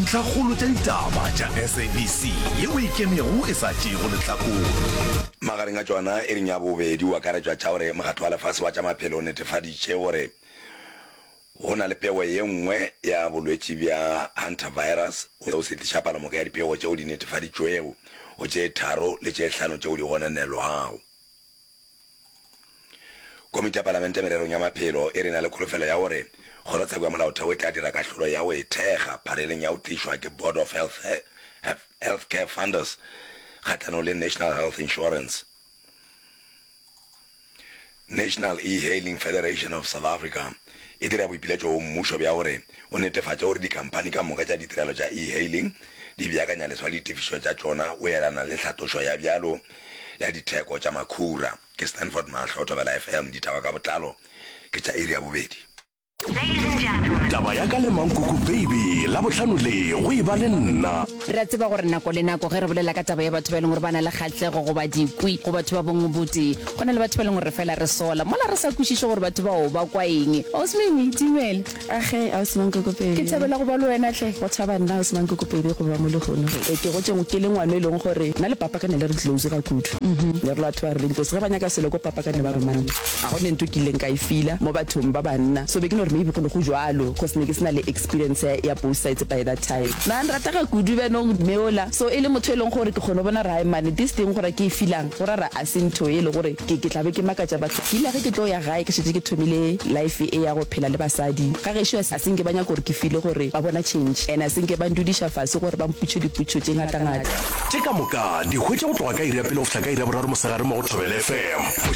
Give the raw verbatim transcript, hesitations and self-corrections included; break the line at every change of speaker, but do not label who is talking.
dintlhakgolo tša ditaba tša S A B C yeo e kemego e sa tšego lehlakore
magareng a tšona e reng ya bobedi wa karetšwa tša gore mogatho wa lefase wa tša maphelo o netefaditše gore go na le pego ye nngwe ya bolwetši bja hantavirus o se tliša palomoka ya dipego tšeo di netefaditšwego go tše tharo le tše hlano tšeo di gonanelwago. Komiti ya Palamente mererong ya maphelo e re na le kholofelo ya gore kgorotsheko ya molaotheo e tla dira kahlolo ya go e thekga phareleng ya go tlišwa ke Board of Health Healthcare Funders kgatlhanong le National Health Insurance. National E-Hailing Federation of South Africa e dira boipiletšo go mmušo bja gore o netefatše gore dikampani ka moka tša ditirelo tša e-hailing di beakanya leswa ditefišo tša tšona o elana le hlatošo ya bjalo ya ditheko tša makhura. Ke Stanford Mahlo Tobela F M ditaba ka botlalo ke tša area bobedi.
taba ya ka le mankoko baby la bohlano le go e ba le nna
re a tseba gore nako le nako ge re bolela ka taba ya batho ba e leng gore ba na le kgatlhego go ba dikwi go batho ba bongwe botse go na le batho ba e leng gore re fela re sola mola re sa kwešiše gore batho bao ba kwa eng a o semeng itimele
age a o semankoko pedi
ke tshabela go ba le wena tle
go tshaba nna o semankoko pedi go ba mo le gone e ke go tsengwe ke le ngwane e leng gore nna le papa ka ne le re close ka kudu le re batho ba re lentse ge ba nyaka selo ko papa ka ne ba re mang a go ne nto ke ileng ka e fila mo bathong ba banna so be ke no re maybe go ne go jwalo cause ne ke sena le experience ya both sides by that time na nrata ka kudu benong meola so e le motho e leng gore ke kgone bona ra mane this thing gore ke e filang gore ra asintho e le gore ke ke tlabe ke makatša batho ke ile ge ke tlo ya gae ke shetse ke thomile life e ya go phela le basadi ga ge sho a senge banya gore ke file gore ba bona change and a senge ba ndudisha fase gore ba mputše diputšo tše ngata ngata
tše ka moka di hwetša go tloga ka iri ya pele go fihla ka iri ya boraro mosegare mo go Thobela F M go